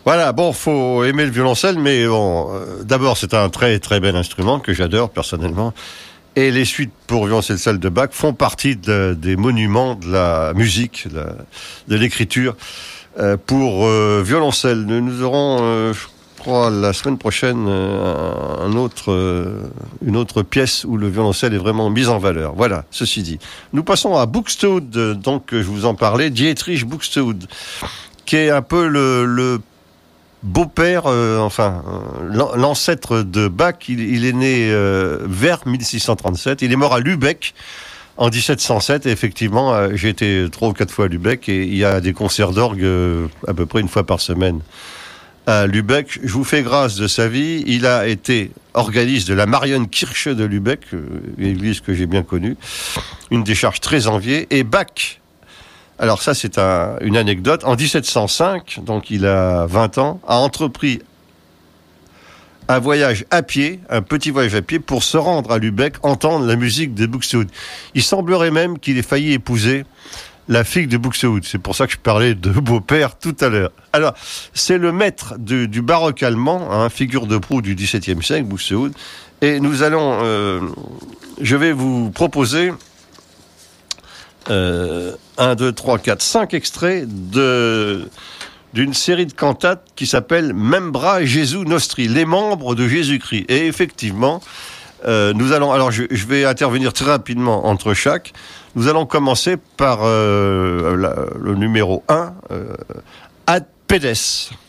Voilà, bon, faut aimer le violoncelle, mais bon, d'abord, c'est un très très bel instrument que j'adore personnellement. Et les suites pour violoncelle seul de Bach font partie des monuments de la musique, de l'écriture pour violoncelle. Nous aurons, je crois, la semaine prochaine, une autre pièce où le violoncelle est vraiment mis en valeur. Voilà, ceci dit. Nous passons à Buxtehude, donc je vous en parlais, Dietrich Buxtehude, qui est un peu le beau-père, l'ancêtre de Bach. Il est né vers 1637. Il est mort à Lübeck en 1707. Et effectivement, j'ai été 3 ou 4 fois à Lübeck et il y a des concerts d'orgue à peu près une fois par semaine à Lübeck. Je vous fais grâce de sa vie. Il a été organiste de la Marienkirche de Lübeck, une église que j'ai bien connue, une décharge très enviée. Et Bach, alors ça c'est une anecdote, en 1705, donc il a 20 ans, a entrepris un voyage à pied, un petit voyage à pied pour se rendre à Lübeck, entendre la musique de Buxtehude. Il semblerait même qu'il ait failli épouser la fille de Buxtehude. C'est pour ça que je parlais de beau-père tout à l'heure. Alors, c'est le maître du baroque allemand, figure de proue du XVIIe siècle, Buxtehude, et nous allons, je vais vous proposer 1, 2, 3, 4, 5 extraits d'une série de cantates qui s'appelle Membra Jesu Nostri, les membres de Jésus-Christ. Et effectivement, nous allons, alors je vais intervenir très rapidement entre chaque. Nous allons commencer par le numéro 1, Ad Pedes.